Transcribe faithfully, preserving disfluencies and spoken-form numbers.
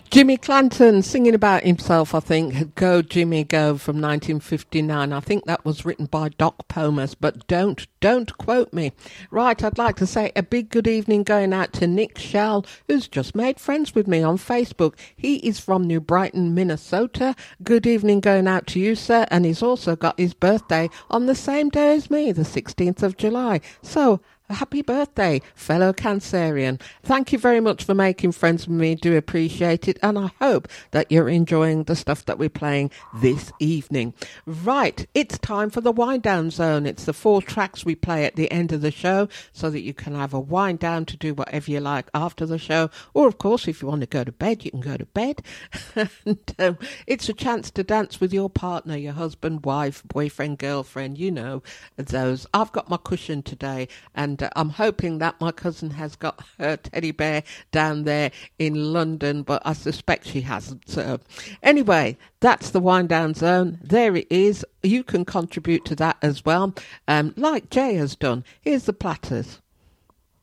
Jimmy Clanton singing about himself, I think. Go, Jimmy, Go from nineteen fifty-nine. I think that was written by Doc Pomus, but don't, don't quote me. Right, I'd like to say a big good evening going out to Nick Shell, who's just made friends with me on Facebook. He is from New Brighton, Minnesota. Good evening going out to you, sir. And he's also got his birthday on the same day as me, the sixteenth of July. So, happy birthday, fellow Cancerian. Thank you very much for making friends with me. Do appreciate it. And I hope that you're enjoying the stuff that we're playing this evening. Right, it's time for the wind down zone. It's the four tracks we play at the end of the show so that you can have a wind down to do whatever you like after the show. Or, of course, if you want to go to bed, you can go to bed. and um, it's a chance to dance with your partner, your husband, wife, boyfriend, girlfriend, you know, those. I've got my cushion today, and And I'm hoping that my cousin has got her teddy bear down there in London, but I suspect she hasn't. So anyway, that's the wind down zone. There it is. You can contribute to that as well, um, like Jay has done. Here's the Platters.